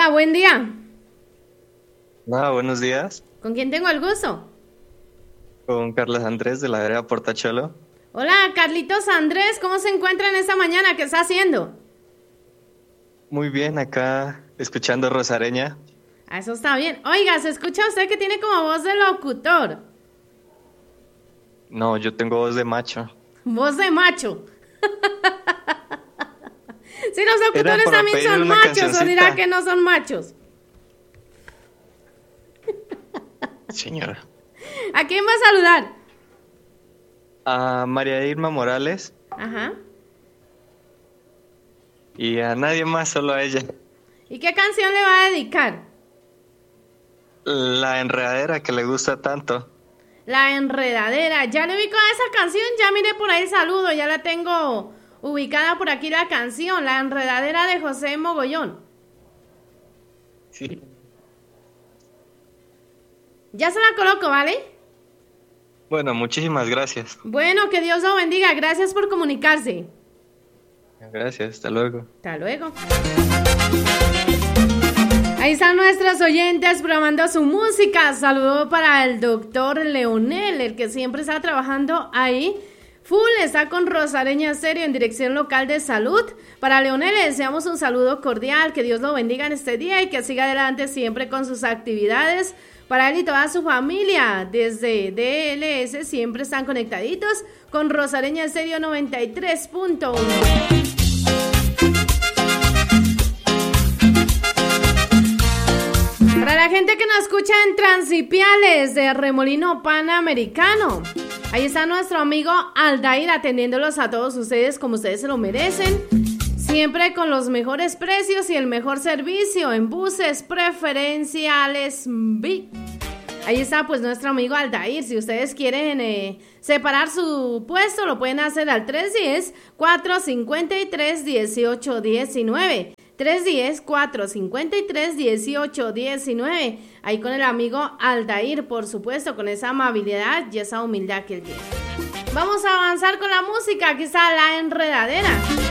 Hola, buen día. Buenos días. ¿Con quién tengo el gusto? Con Carlos Andrés de la vereda Portacholo. Hola, Carlitos Andrés, ¿cómo se encuentra en esta mañana? ¿Qué está haciendo? Muy bien, acá escuchando Rosareña. Eso está bien. Oiga, se escucha usted que tiene como voz de locutor. No, yo tengo voz de macho. Voz de macho. Si los Era locutores para también pedir son una machos, o dirá cancioncita. que no son machos. Señora. ¿A quién va a saludar? A María Irma Morales Ajá. y a nadie más, solo a ella. ¿Y qué canción le va a dedicar? La enredadera que le gusta tanto. La enredadera. Ya le ubico a esa canción, ya miré por ahí el saludo, ya la tengo ubicada por aquí la canción, La enredadera de José Mogollón. Sí. Ya se la coloco, ¿vale? Bueno, muchísimas gracias. Bueno, que Dios lo bendiga. Gracias por comunicarse. Gracias, hasta luego. Hasta luego. Ahí están nuestros oyentes programando su música. Saludo para el doctor Leonel, el que siempre está trabajando ahí. Full está con Rosareña Estéreo en dirección local de salud. Para Leonel le deseamos un saludo cordial. Que Dios lo bendiga en este día y que siga adelante siempre con sus actividades. Para él y toda su familia, desde DLS siempre están conectaditos con Rosareña Estéreo 93.1. Para la gente que nos escucha en Transipiales de Remolino Panamericano, ahí está nuestro amigo Aldair atendiéndolos a todos ustedes como ustedes se lo merecen. Siempre con los mejores precios y el mejor servicio en buses preferenciales VIP. Ahí está pues nuestro amigo Aldair. Si ustedes quieren separar su puesto, lo pueden hacer al 310-453-1819. 310-453-1819. Ahí con el amigo Aldair, por supuesto, con esa amabilidad y esa humildad que él tiene. Vamos a avanzar con la música. Aquí está La Enredadera.